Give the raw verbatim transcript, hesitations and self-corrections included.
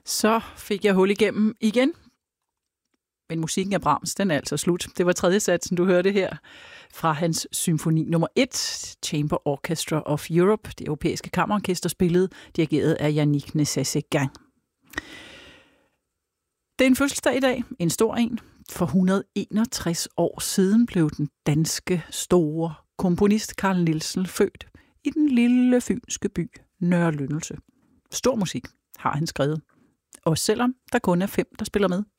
Så fik jeg hul igennem igen. Men musikken af Brahms, den er altså slut. Det var tredje satsen, du hørte her fra hans symfoni nummer et, Chamber Orchestra of Europe, det europæiske kammerorkester, spillet, dirigeret af Yannick Nézet-Séguin. Det er en fødselsdag i dag, en stor en. For et hundrede og enogtres år siden blev den danske store komponist Carl Nielsen født i den lille fynske by Nørre Lyndelse. Stor musik har han skrevet, også selvom der kun er fem, der spiller med.